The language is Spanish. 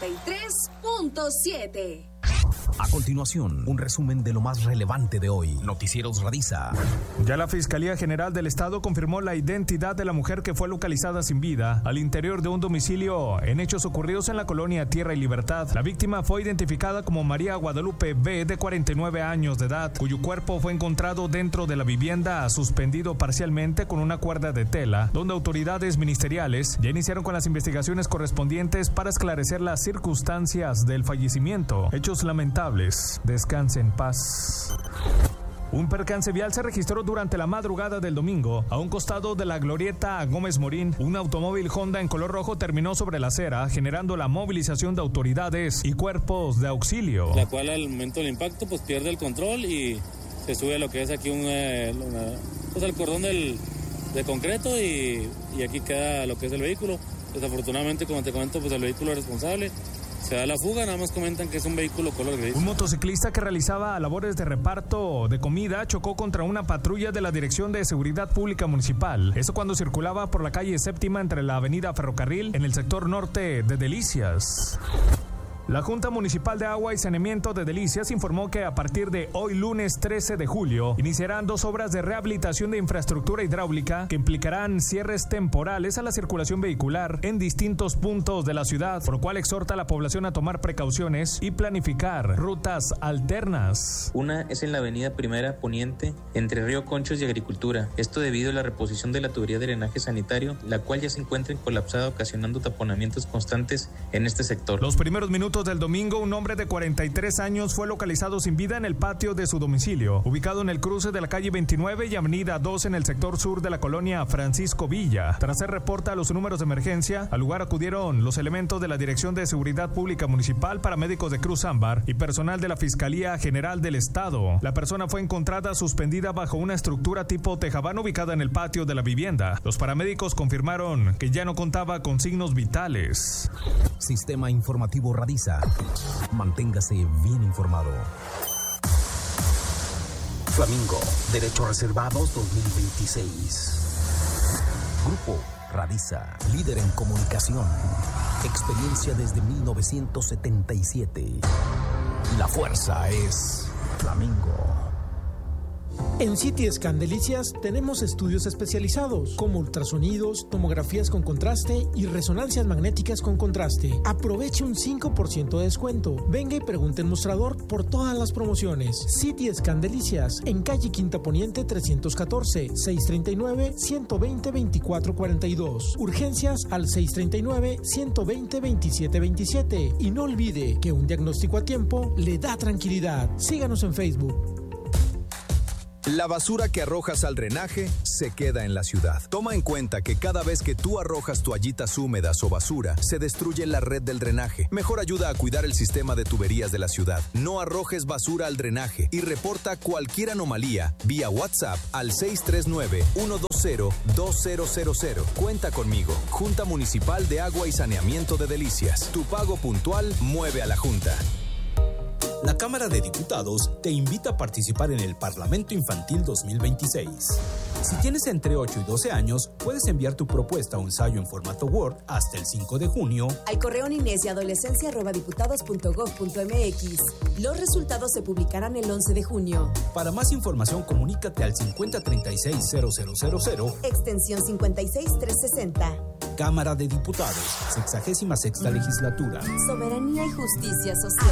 93.7. A continuación, un resumen de lo más relevante de hoy. Noticieros Radisa. Ya la Fiscalía General del Estado confirmó la identidad de la mujer que fue localizada sin vida al interior de un domicilio en hechos ocurridos en la colonia Tierra y Libertad. La víctima fue identificada como María Guadalupe B., de 49 años de edad, cuyo cuerpo fue encontrado dentro de la vivienda, suspendido parcialmente con una cuerda de tela, donde autoridades ministeriales ya iniciaron con las investigaciones correspondientes para esclarecer las circunstancias del fallecimiento. Hechos lamentables. Descanse en paz. Un percance vial se registró durante la madrugada del domingo a un costado de la glorieta Gómez Morín. Un automóvil Honda en color rojo terminó sobre la acera, generando la movilización de autoridades y cuerpos de auxilio. La cual al momento del impacto pues pierde el control y se sube a lo que es aquí el cordón de concreto y aquí queda lo que es el vehículo. Desafortunadamente, como te comento, pues el vehículo es responsable. Se da la fuga, nada más comentan que es un vehículo color gris. Un motociclista que realizaba labores de reparto de comida chocó contra una patrulla de la Dirección de Seguridad Pública Municipal. Eso cuando circulaba por la calle Séptima entre la avenida Ferrocarril en el sector norte de Delicias. La Junta Municipal de Agua y Saneamiento de Delicias informó que a partir de hoy, lunes 13 de julio, iniciarán 2 obras de rehabilitación de infraestructura hidráulica que implicarán cierres temporales a la circulación vehicular en distintos puntos de la ciudad, por lo cual exhorta a la población a tomar precauciones y planificar rutas alternas. Una es en la avenida Primera Poniente, entre Río Conchos y Agricultura. Esto debido a la reposición de la tubería de drenaje sanitario, la cual ya se encuentra colapsada, ocasionando taponamientos constantes en este sector. Los primeros minutos del domingo, un hombre de 43 años fue localizado sin vida en el patio de su domicilio, ubicado en el cruce de la calle 29 y avenida 2 en el sector sur de la colonia Francisco Villa. Tras el reporte a los números de emergencia, al lugar acudieron los elementos de la Dirección de Seguridad Pública Municipal, paramédicos de Cruz Ámbar y personal de la Fiscalía General del Estado. La persona fue encontrada suspendida bajo una estructura tipo tejabán ubicada en el patio de la vivienda. Los paramédicos confirmaron que ya no contaba con signos vitales. Sistema Informativo Radisa. Manténgase bien informado. Flamingo, Derechos Reservados 2026. Grupo Radisa, líder en comunicación. Experiencia desde 1977. La fuerza es Flamingo. En CT Scan Delicias tenemos estudios especializados como ultrasonidos, tomografías con contraste y resonancias magnéticas con contraste. Aproveche un 5% de descuento. Venga y pregunte en mostrador por todas las promociones. CT Scan Delicias en calle Quinta Poniente 314, 639-120-2442. Urgencias al 639-120-2727. Y no olvide que un diagnóstico a tiempo le da tranquilidad. Síganos en Facebook. La basura que arrojas al drenaje se queda en la ciudad. Toma en cuenta que cada vez que tú arrojas toallitas húmedas o basura, se destruye la red del drenaje. Mejor ayuda a cuidar el sistema de tuberías de la ciudad. No arrojes basura al drenaje y reporta cualquier anomalía vía WhatsApp al 639-120-2000. Cuenta conmigo. Junta Municipal de Agua y Saneamiento de Delicias. Tu pago puntual mueve a la Junta. La Cámara de Diputados te invita a participar en el Parlamento Infantil 2026. Si tienes entre 8 y 12 años, puedes enviar tu propuesta o ensayo en formato Word hasta el 5 de junio al correo ninesyadolescencia@diputados.gov.mx. Los resultados se publicarán el 11 de junio. Para más información, comunícate al 5036-0000, extensión 56360. Cámara de Diputados, 66ª legislatura. Soberanía y justicia social.